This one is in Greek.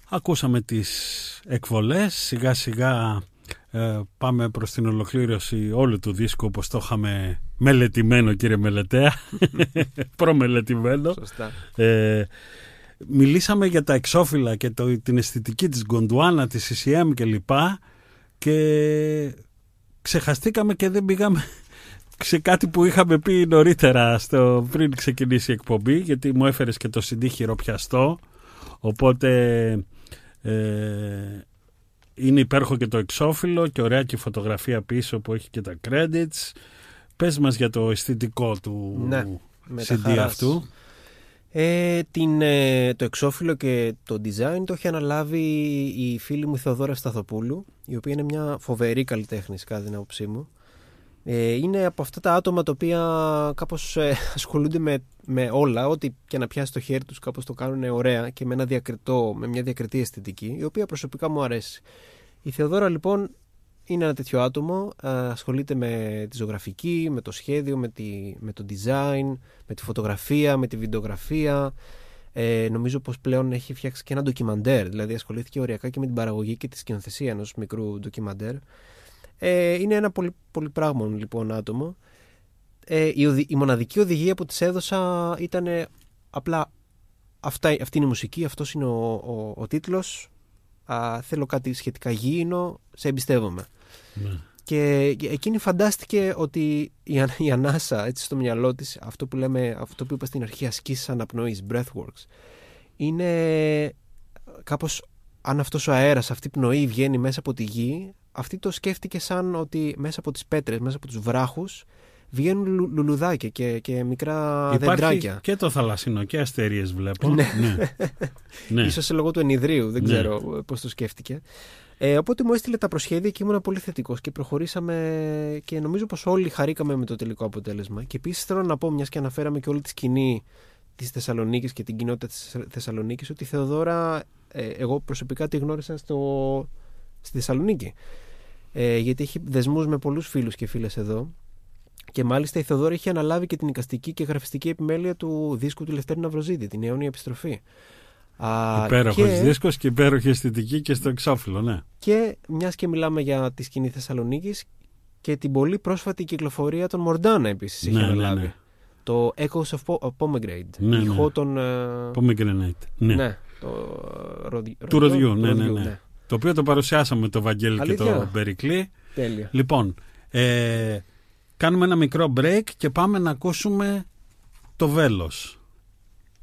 Ακούσαμε τις εκβολές, σιγά σιγά πάμε προς την ολοκλήρωση όλου του δίσκου όπως το είχαμε μελετημένο, κύριε Μελετέα. Προμελετημένο. Σωστά. Μιλήσαμε για τα εξώφυλλα και την αισθητική της Gondwana, της CCM κλπ. Και ξεχαστήκαμε και δεν πήγαμε σε κάτι που είχαμε πει νωρίτερα πριν ξεκινήσει η εκπομπή, γιατί μου έφερες και το CD χειροπιαστό, οπότε είναι υπέροχο και το εξώφυλλο και ωραία και η φωτογραφία πίσω που έχει και τα credits. Πες μας για το αισθητικό του CD αυτού. Το εξώφυλλο και το design το έχει αναλάβει η φίλη μου η Θεοδόρα Σταθοπούλου, η οποία είναι μια φοβερή καλλιτέχνης κατά την άποψή μου. Είναι από αυτά τα άτομα τα οποία κάπως ασχολούνται με όλα, ό,τι και να πιάσει το χέρι τους κάπως το κάνουν ωραία και με μια διακριτή αισθητική, η οποία προσωπικά μου αρέσει. Η Θεοδόρα λοιπόν είναι ένα τέτοιο άτομο, ασχολείται με τη ζωγραφική, με το σχέδιο, με το design, με τη φωτογραφία, με τη βιντεογραφία. Νομίζω πως πλέον έχει φτιάξει και ένα ντοκιμαντέρ, δηλαδή ασχολήθηκε οριακά και με την παραγωγή και τη σκηνοθεσία ενός μικρού ντοκιμαντέρ. Είναι ένα πολύ πράγμον λοιπόν άτομο. Η μοναδική οδηγία που της έδωσα ήταν απλά αυτή είναι η μουσική, αυτός είναι ο τίτλος, θέλω κάτι σχετικά γήινο, σε εμπιστεύομαι. Ναι. Και εκείνη φαντάστηκε ότι η ανάσα έτσι στο μυαλό της, αυτό που είπα στην αρχή, ασκήσεις αναπνοής, breathworks, είναι κάπως αν αυτός ο αέρας, αυτή η πνοή βγαίνει μέσα από τη γη, αυτή το σκέφτηκε σαν ότι μέσα από τις πέτρες, μέσα από τους βράχους βγαίνουν λουλουδάκια και μικρά δεντράκια. Υπάρχει και το θαλασσινό και αστερίες βλέπω. Ναι. Ίσως λόγω του ενιδρίου, δεν ξέρω πώς το σκέφτηκε. Οπότε μου έστειλε τα προσχέδια και ήμουν πολύ θετικός και προχωρήσαμε και νομίζω πως όλοι χαρήκαμε με το τελικό αποτέλεσμα. Και επίσης θέλω να πω, μιας και αναφέραμε και όλη τη σκηνή της Θεσσαλονίκης και την κοινότητα της Θεσσαλονίκης, ότι η Θεοδόρα, εγώ προσωπικά τη γνώρισα στη Θεσσαλονίκη. Γιατί έχει δεσμούς με πολλούς φίλους και φίλες εδώ. Και μάλιστα η Θεοδόρα είχε αναλάβει και την εικαστική και γραφιστική επιμέλεια του δίσκου του Λευτέρη Ναυροζήτη, την αιώνια επιστροφή. Υπέροχος δίσκος και υπέροχη αισθητική και στο εξώφυλλο, ναι. Και μιας και μιλάμε για τη σκηνή Θεσσαλονίκης, και την πολύ πρόσφατη κυκλοφορία των Μορντάνα επίσης είχε αναλάβει. Ναι. Το Echoes of Pomegranate. Ηχό των Pomegranate. Ναι. Του ροδιού, ναι. Το οποίο το παρουσιάσαμε με το Βαγγέλη και το Περικλή. Τέλεια. Λοιπόν, κάνουμε ένα μικρό break και πάμε να ακούσουμε το Βέλος.